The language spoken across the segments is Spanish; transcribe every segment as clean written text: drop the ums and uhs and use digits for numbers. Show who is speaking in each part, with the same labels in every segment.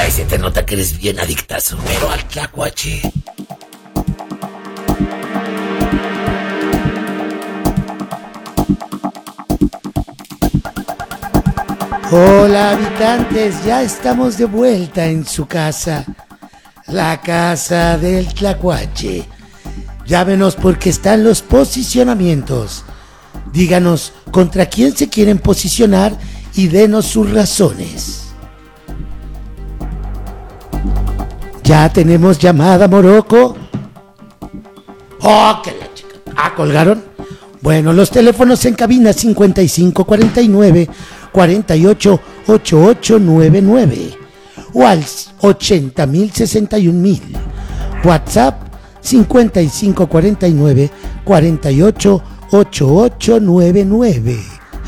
Speaker 1: Ay, se te nota que eres bien adictazo. Pero al tlacuache.
Speaker 2: Hola habitantes, ya estamos de vuelta en su casa, la casa del tlacuache. Llámenos porque están los posicionamientos. Díganos contra quién se quieren posicionar y denos sus razones. Ya tenemos llamada, Morocco. Oh, que la chica. Ah, ¿colgaron? Bueno, los teléfonos en cabina 5549 488899 o al 80.061.000. WhatsApp 5549 488899.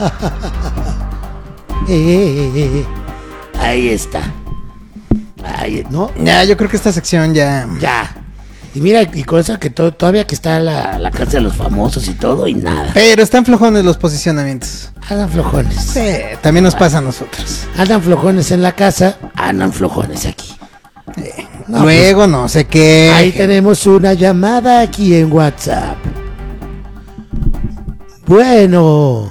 Speaker 2: Ahí está. Ahí, ¿no?
Speaker 3: Ya, yo creo que esta sección ya.
Speaker 2: Y mira, y con eso que todavía que está la casa de los famosos y todo, y nada.
Speaker 3: Pero están flojones los posicionamientos.
Speaker 2: Andan flojones.
Speaker 3: Sí, también nos pasa a nosotros.
Speaker 2: Andan flojones en la casa, andan flojones aquí. No,
Speaker 3: luego
Speaker 2: pues,
Speaker 3: no sé qué.
Speaker 2: Ahí tenemos una llamada aquí en WhatsApp. Bueno.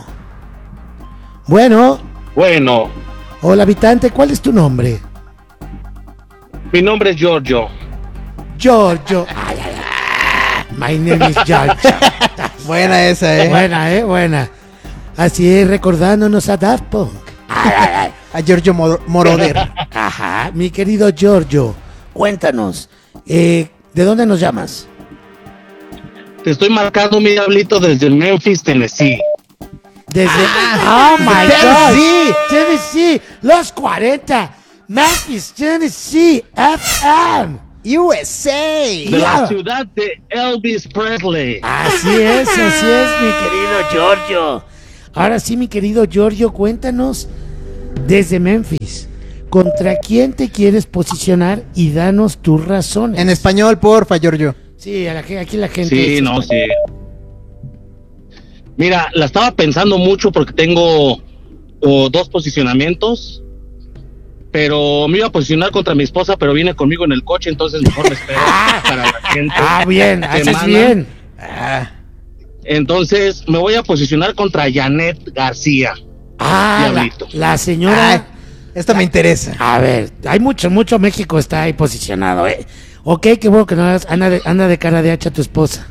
Speaker 2: Hola, habitante, ¿cuál es tu nombre?
Speaker 4: Mi nombre es Giorgio.
Speaker 2: My name is Giorgio.
Speaker 3: Buena esa,
Speaker 2: Buena. Así es, recordándonos a Daft Punk.
Speaker 3: A Giorgio Moroder.
Speaker 2: Ajá, mi querido Giorgio, cuéntanos, ¿de dónde nos llamas?
Speaker 4: Te estoy marcando, mi diablito, desde Memphis, Tennessee.
Speaker 2: Oh my God, Tennessee, los 40, Memphis, Tennessee, FM,
Speaker 3: USA.
Speaker 4: De la ciudad de Elvis Presley.
Speaker 2: Así es, mi querido Giorgio. Ahora sí, mi querido Giorgio, cuéntanos desde Memphis, ¿contra quién te quieres posicionar y danos tus razones?
Speaker 3: En español, porfa, Giorgio.
Speaker 2: Sí, aquí la gente.
Speaker 4: Sí, sí. Mira, la estaba pensando mucho porque tengo dos posicionamientos, pero me iba a posicionar contra mi esposa, pero viene conmigo en el coche, entonces mejor me espero para la gente.
Speaker 2: Bien, haces bien.
Speaker 4: Entonces me voy a posicionar contra Janet García.
Speaker 2: La señora.
Speaker 3: Esta me interesa.
Speaker 2: A ver, hay mucho México está ahí posicionado, Ok, qué bueno que no anda de cara de hacha tu esposa.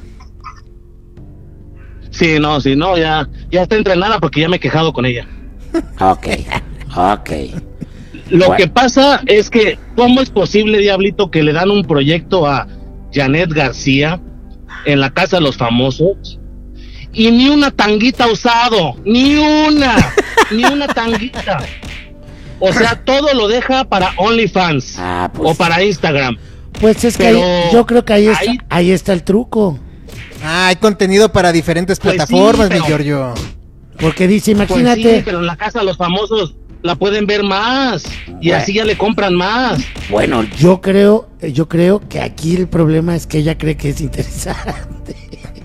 Speaker 4: Sí, no, ya está entrenada porque ya me he quejado con ella.
Speaker 2: Ok.
Speaker 4: Lo que pasa es que, ¿cómo es posible, diablito, que le dan un proyecto a Janet García en la casa de los famosos y ni una tanguita usado, ni una tanguita? O sea, todo lo deja para OnlyFans o para Instagram.
Speaker 2: Pues es que yo creo que ahí está el truco.
Speaker 3: Hay contenido para diferentes plataformas, mi Giorgio.
Speaker 2: Porque dice, imagínate.
Speaker 4: Pues sí, pero en la casa de los famosos la pueden ver más y así ya le compran más.
Speaker 2: Bueno, yo creo que aquí el problema es que ella cree que es interesante.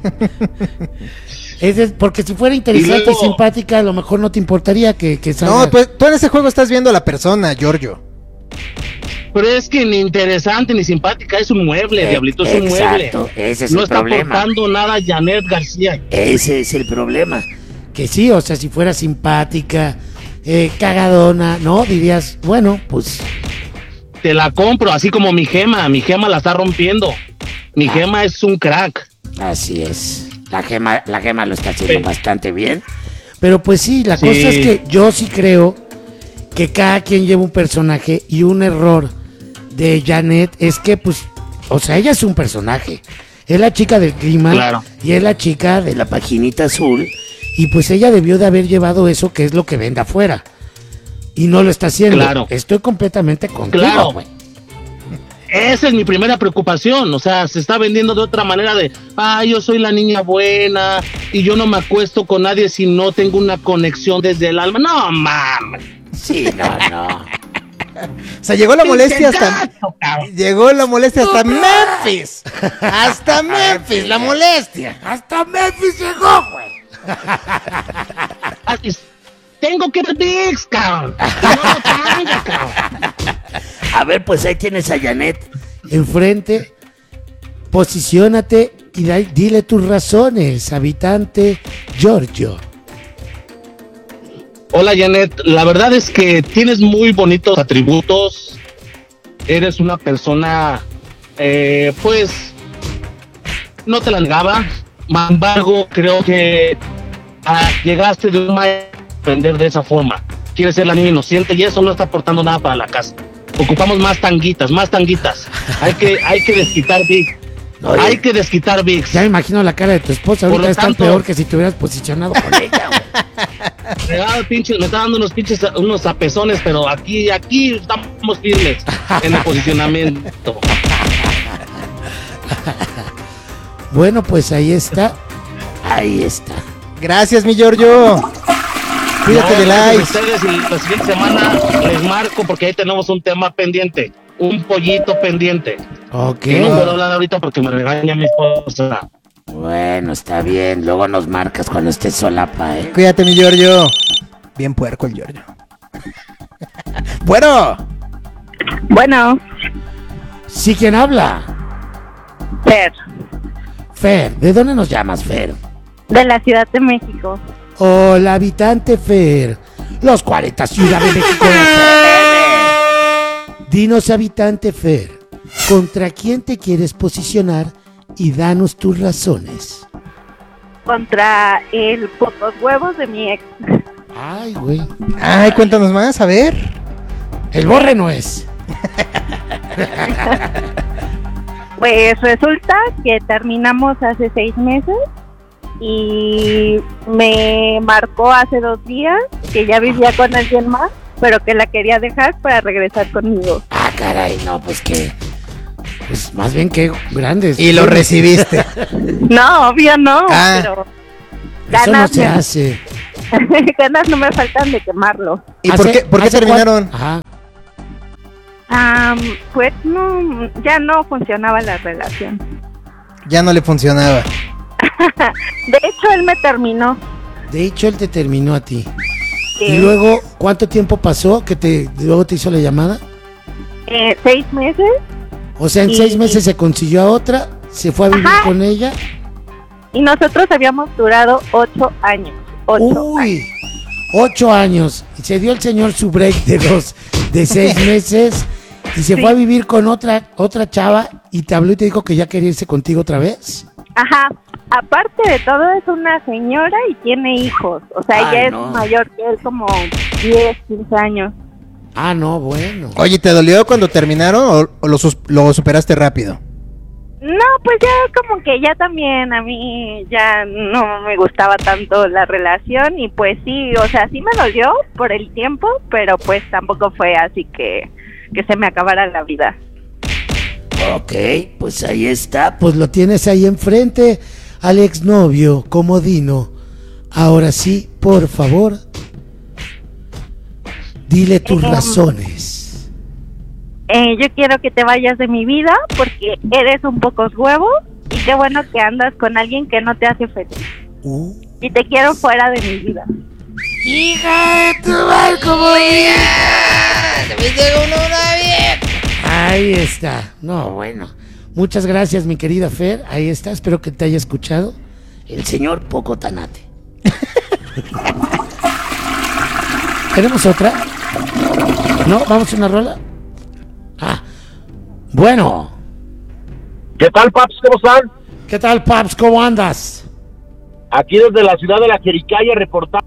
Speaker 2: Porque si fuera interesante y simpática, a lo mejor no te importaría que salga.
Speaker 3: No, pues tú en ese juego estás viendo a la persona, Giorgio.
Speaker 4: Pero es que ni interesante ni simpática, es un mueble, diablito, es un mueble.
Speaker 2: Ese es
Speaker 4: no
Speaker 2: el problema.
Speaker 4: está aportando nada Janet García.
Speaker 2: Ese es el problema. Que sí, o sea, si fuera simpática, cagadona, ¿no? Dirías, bueno, pues...
Speaker 4: Te la compro, así como mi Gema la está rompiendo. Mi Gema es un crack.
Speaker 2: Así es. La Gema lo está haciendo bastante bien. Pero pues sí, la cosa es que yo sí creo que cada quien lleva un personaje y un error de Janet es que, pues, o sea, ella es un personaje. Es la chica del clima y es la chica de la paginita azul. Y pues ella debió de haber llevado eso que es lo que vende afuera. Y no lo está haciendo.
Speaker 4: Claro.
Speaker 2: Estoy completamente contigo, güey.
Speaker 4: Esa es mi primera preocupación, o sea, se está vendiendo de otra manera de, yo soy la niña buena y yo no me acuesto con nadie si no tengo una conexión desde el alma. No, mames.
Speaker 2: Sí, no.
Speaker 3: O sea, llegó la molestia hasta Memphis. Hasta Memphis, la molestia.
Speaker 2: Hasta Memphis llegó, güey.
Speaker 4: Tengo que ver Dix, cabrón.
Speaker 1: A ver, pues ahí tienes a Janet.
Speaker 2: Enfrente, posiciónate y dile tus razones, habitante Giorgio.
Speaker 4: Hola Janet, la verdad es que tienes muy bonitos atributos. Eres una persona, pues, no te la negaba. Sin embargo, creo que llegaste de un maestro a aprender de esa forma. Quieres ser la niña inocente y eso no está aportando nada para la casa. Ocupamos más tanguitas. Hay que desquitar Big.
Speaker 2: Oye,
Speaker 4: Hay que desquitar Big.
Speaker 2: ya me imagino la cara de tu esposa.
Speaker 4: Por
Speaker 2: Ahorita
Speaker 4: lo
Speaker 2: es tan
Speaker 4: tanto-
Speaker 2: peor que si te hubieras posicionado con ella, güey.
Speaker 4: Me está dando unos apezones, pero aquí estamos firmes en el posicionamiento.
Speaker 2: Bueno, pues ahí está. Ahí está.
Speaker 3: Gracias, mi Giorgio. Cuídate de
Speaker 4: Gracias a
Speaker 3: like.
Speaker 4: ustedes y la siguiente semana les marco porque ahí tenemos un tema pendiente, un pollito pendiente.
Speaker 2: Ok.
Speaker 4: Que no puedo hablar ahorita porque me regaña mi esposa.
Speaker 1: Bueno, está bien. Luego nos marcas cuando estés solapa, ¿eh?
Speaker 3: Cuídate, mi Giorgio. Bien puerco el Giorgio. Bueno.
Speaker 5: Bueno,
Speaker 2: ¿Sí quién habla?
Speaker 5: Fer,
Speaker 2: Fer. ¿De dónde nos llamas, Fer?
Speaker 5: de la Ciudad de México.
Speaker 2: Hola, habitante Fer. Los 40 Ciudad de México FM. Dinos, habitante Fer, ¿contra quién te quieres posicionar y danos tus razones?
Speaker 5: Contra el pocos huevos de mi ex.
Speaker 2: Ay, güey.
Speaker 3: Ay, cuéntanos más, a ver.
Speaker 2: El borre no es.
Speaker 5: Pues resulta que terminamos hace 6 meses y me marcó hace 2 días que ya vivía con alguien más, pero que la quería dejar para regresar conmigo.
Speaker 2: Ah, caray, no, pues que... Pues más bien que grandes.
Speaker 3: Y lo recibiste.
Speaker 5: No, obvio no,
Speaker 3: Ah.
Speaker 5: pero
Speaker 2: Eso no
Speaker 5: ganas,
Speaker 2: se hace.
Speaker 5: ganas no me faltan de quemarlo.
Speaker 3: ¿Y por qué
Speaker 2: ¿hace
Speaker 3: terminaron?
Speaker 2: Ajá.
Speaker 5: Pues no, ya no funcionaba la relación.
Speaker 3: Ya no le funcionaba.
Speaker 5: De hecho, él me terminó.
Speaker 2: De hecho, él te terminó a ti.
Speaker 5: Sí.
Speaker 2: Y luego, ¿cuánto tiempo pasó que luego te hizo la llamada?
Speaker 5: 6 meses.
Speaker 2: O sea, en
Speaker 5: Y-
Speaker 2: 6 meses se consiguió a otra, se fue a vivir
Speaker 5: Ajá.
Speaker 2: con ella.
Speaker 5: Y nosotros habíamos durado 8 años. 8 años.
Speaker 2: Uy, 8 años. Y se dio el señor su break de 6 meses y se
Speaker 5: Sí.
Speaker 2: fue a vivir con otra chava y te habló y te dijo que ya quería irse contigo otra vez.
Speaker 5: Ajá. Aparte de todo, es una señora y tiene hijos. O sea,
Speaker 1: Ay,
Speaker 5: ella
Speaker 1: no.
Speaker 5: es mayor que él, como 10, 15 años.
Speaker 2: Ah, no, bueno.
Speaker 3: Oye, ¿te dolió cuando terminaron o lo superaste rápido?
Speaker 5: No, pues ya como que ya también a mí ya no me gustaba tanto la relación y pues sí, o sea, sí me dolió por el tiempo, pero pues tampoco fue así que se me acabara la vida.
Speaker 1: Ok, pues ahí está.
Speaker 2: Pues lo tienes ahí enfrente al exnovio comodino. Ahora sí, por favor, dile tus razones.
Speaker 5: Yo quiero que te vayas de mi vida porque eres un pocos huevos y qué bueno que andas con alguien que no te hace feliz. Y te quiero fuera de mi vida.
Speaker 2: ¡Hija de tu mal Ahí está. No, bueno. Muchas gracias, mi querida Fer. Ahí está. Espero que te haya escuchado.
Speaker 1: El señor Poco Tanate.
Speaker 2: ¿Tenemos otra? ¿No? ¿Vamos a una rola? Ah. Bueno.
Speaker 6: ¿Qué tal, Paps? ¿Cómo están?
Speaker 2: ¿Qué tal, Paps? ¿Cómo andas?
Speaker 6: Aquí desde la ciudad de la Jericaya reportamos.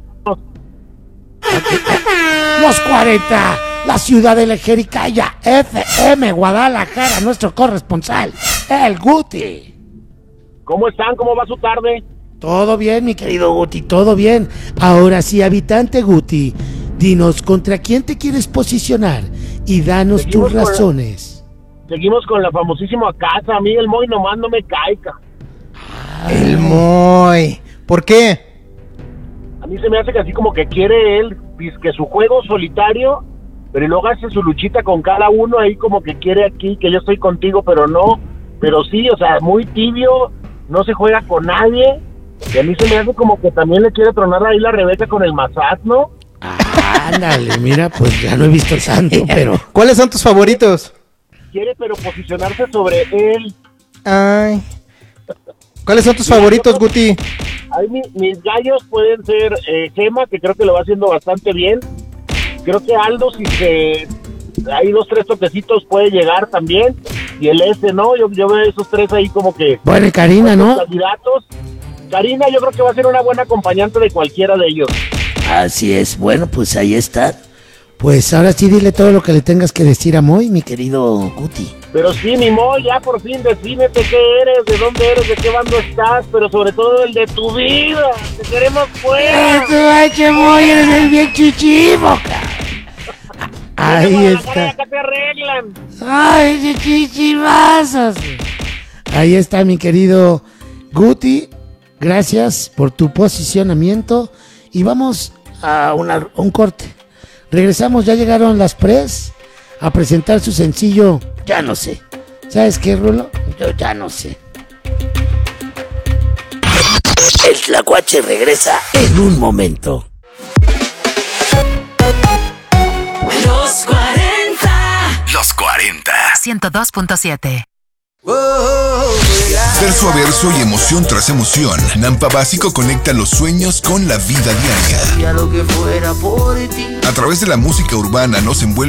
Speaker 2: Los 40, la ciudad de la Jericaya, FM, Guadalajara, nuestro corresponsal, el Guti.
Speaker 6: ¿Cómo están? ¿Cómo va su tarde?
Speaker 2: Todo bien, mi querido Guti, todo bien. Ahora sí, habitante Guti, dinos contra quién te quieres posicionar y danos
Speaker 6: Seguimos
Speaker 2: tus
Speaker 6: con la-
Speaker 2: razones.
Speaker 6: Seguimos con la famosísima casa. A mí el Moy nomás no me caiga.
Speaker 3: El Moy. ¿Por qué?
Speaker 6: A mí se me hace que así como que quiere él, que su juego solitario, pero luego hace su luchita con cada uno ahí como que quiere aquí, que yo estoy contigo, pero no. Pero sí, o sea, muy tibio, no se juega con nadie. Y a mí se me hace como que también le quiere tronar ahí la Rebeca con el Mazat, ¿no?
Speaker 2: Ándale, mira, pues ya no he visto tanto, pero...
Speaker 3: ¿Cuáles son tus favoritos?
Speaker 6: Quiere pero posicionarse sobre él.
Speaker 3: Ay. ¿Cuáles son tus favoritos, Guti?
Speaker 6: Ahí mis gallos pueden ser Gema, que creo que lo va haciendo bastante bien. Creo que Aldo, si se... hay 2-3 toquecitos, puede llegar también. Y el ¿no? Yo veo esos 3 ahí como que...
Speaker 2: Bueno, y Karina, ¿no?
Speaker 6: Candidatos. Karina yo creo que va a ser una buena acompañante de cualquiera de ellos.
Speaker 1: Así es, bueno, pues ahí está.
Speaker 2: Pues ahora sí dile todo lo que le tengas que decir a Moy, mi querido Guti.
Speaker 6: Pero sí, mi Moy, ya por fin defínete qué eres, de dónde eres, de qué bando estás, pero sobre todo el de tu vida. Te queremos fuera.
Speaker 2: Moy, eres el bien chichivo, cabrón. Ahí está.
Speaker 6: Acá te arreglan.
Speaker 2: Ay, de chichivazos. Ahí está, mi querido Guti. Gracias por tu posicionamiento. Y vamos a un corte. Regresamos, ya llegaron las Pres a presentar su sencillo Ya no sé. ¿Sabes qué, Rulo? Yo ya no sé.
Speaker 1: El Tlacuache regresa en un momento.
Speaker 7: Los 40.
Speaker 8: Los 40.
Speaker 7: 102.7.
Speaker 8: Verso a verso y emoción tras emoción, Nampa Básico conecta los sueños con la vida diaria. A través de la música urbana nos envuelve